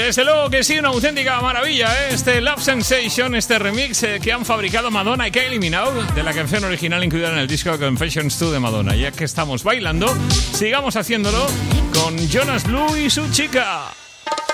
Desde luego que sí, una auténtica maravilla, ¿eh? Este Love Sensation, este remix que han fabricado Madonna y Kylie Minogue de la canción original incluida en el disco Confessions 2 de Madonna. Ya que estamos bailando, sigamos haciéndolo con Jonas Blue y su chica.